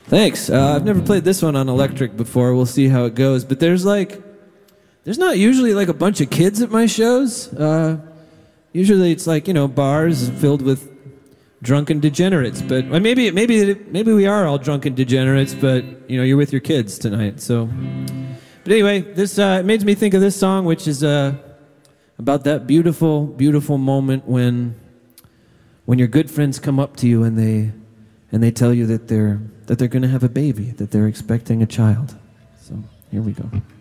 Thanks. I've never played this one on electric before. We'll see how it goes. But there's not usually like a bunch of kids at my shows. Usually it's like, bars filled with drunken degenerates. But maybe we are all drunken degenerates, but you're with your kids tonight. So, but anyway, this it made me think of this song, which is about that beautiful, beautiful moment when your good friends come up to you and they tell you that they're going to have a baby, that they're expecting a child. So here we go.